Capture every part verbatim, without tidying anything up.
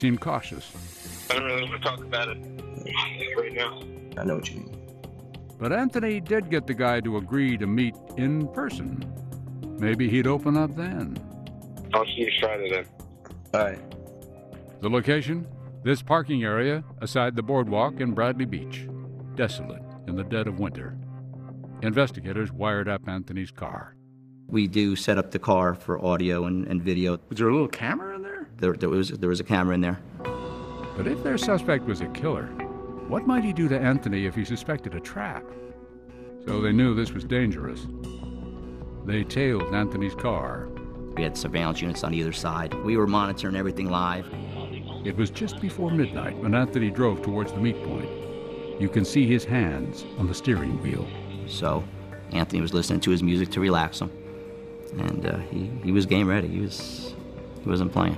seemed cautious. I don't really want to talk about it right now. I know what you mean. But Anthony did get the guy to agree to meet in person. Maybe he'd open up then. I'll see you Friday then. All right. The location? This parking area aside the boardwalk in Bradley Beach. Desolate in the dead of winter. Investigators wired up Anthony's car. We do set up the car for audio and, and video. Was there a little camera in there? There, there was there was a camera in there. But if their suspect was a killer, what might he do to Anthony if he suspected a trap? So they knew this was dangerous. They tailed Anthony's car. We had surveillance units on either side. We were monitoring everything live. It was just before midnight when Anthony drove towards the meet point. You can see his hands on the steering wheel. So Anthony was listening to his music to relax him. And uh, he, he was game ready. He, was, he wasn't playing.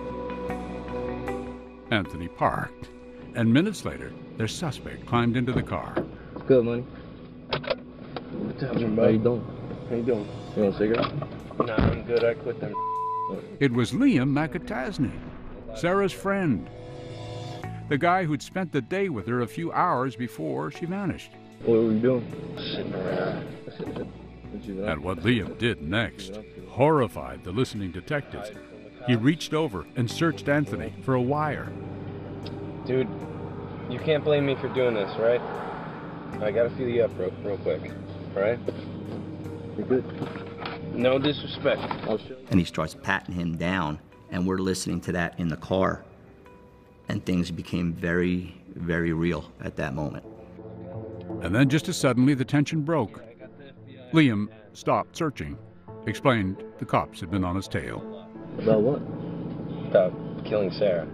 Anthony parked, and minutes later, their suspect climbed into the car. Good, money. What's happening, bud? How you doing? How you doing? You want a cigarette? Nah, I'm good. I quit them. It was Liam McAtasney, Sarah's friend. The guy who'd spent the day with her a few hours before she vanished. What were you doing? Sitting around. And what Liam did next horrified the listening detectives. He reached over and searched Anthony for a wire. Dude, you can't blame me for doing this, right? I gotta feel you up real, real quick, all right? You're good. No disrespect. I'll show you. And he starts patting him down, and we're listening to that in the car. And things became very, very real at that moment. And then just as suddenly the tension broke. Liam stopped searching, explained the cops had been on his tail. About what? About killing Sarah.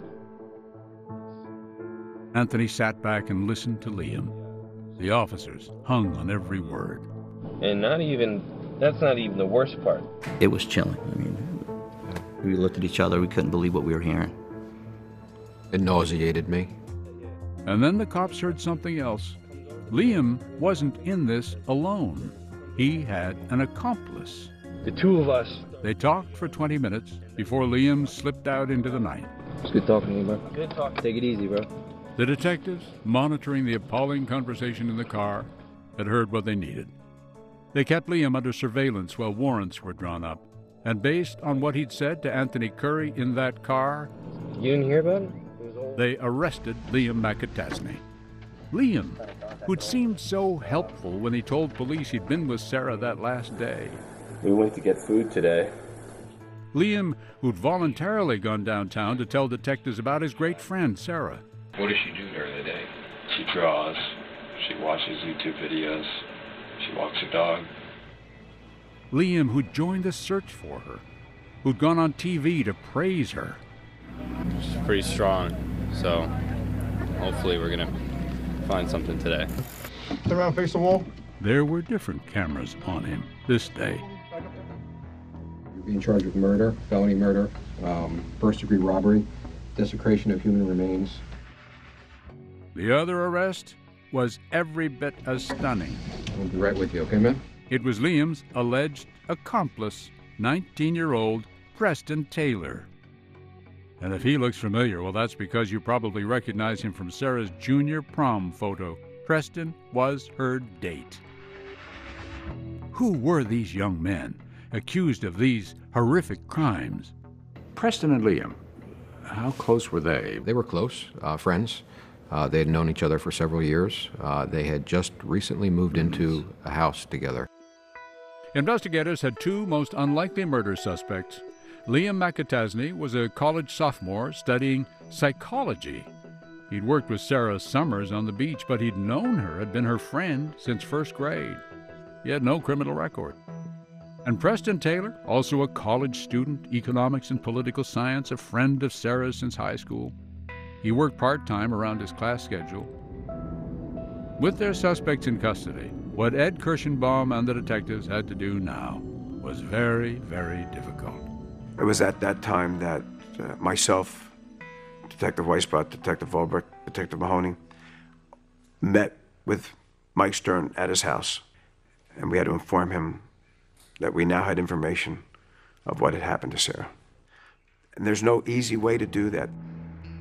Anthony sat back and listened to Liam. The officers hung on every word. And not even, that's not even the worst part. It was chilling. I mean, we looked at each other, we couldn't believe what we were hearing. It nauseated me. And then the cops heard something else. Liam wasn't in this alone. He had an accomplice. The two of us. They talked for twenty minutes before Liam slipped out into the night. It's good talking to you, bro. Good talking. Take it easy, bro. The detectives, monitoring the appalling conversation in the car, had heard what they needed. They kept Liam under surveillance while warrants were drawn up. And based on what he'd said to Anthony Curry in that car, you didn't hear about it? They arrested Liam McAtasney. Liam, who'd seemed so helpful when he told police he'd been with Sarah that last day. We went to get food today. Liam, who'd voluntarily gone downtown to tell detectives about his great friend, Sarah. What does she do during the day? She draws. She watches YouTube videos. She walks her dog. Liam, who'd joined the search for her, who'd gone on T V to praise her. She's pretty strong, so hopefully we're gonna find something today. Turn around, face the wall. There were different cameras on him this day. You're being charged with murder, felony murder, um, first-degree robbery, desecration of human remains. The other arrest was every bit as stunning. I'll be right with you, okay, man? It was Liam's alleged accomplice, nineteen-year-old Preston Taylor. And if he looks familiar, well, that's because you probably recognize him from Sarah's junior prom photo. Preston was her date. Who were these young men accused of these horrific crimes? Preston and Liam, how close were they? They were close, uh, friends. Uh, they had known each other for several years. Uh, they had just recently moved into a house together. Investigators had two most unlikely murder suspects. Liam McAtasney was a college sophomore studying psychology. He'd worked with Sarah summers on the beach, but he'd known her, had been her friend since first grade. He had no criminal record. And Preston Taylor, also a college student, economics and political science, a friend of Sarah's since high school. He worked part-time around his class schedule. With their suspects in custody, what Ed Kirschenbaum and the detectives had to do now was very, very difficult. It was at that time that uh, myself, Detective Weisbrot, Detective Volbert, Detective Mahoney, met with Mike Stern at his house, and we had to inform him that we now had information of what had happened to Sarah. And there's no easy way to do that.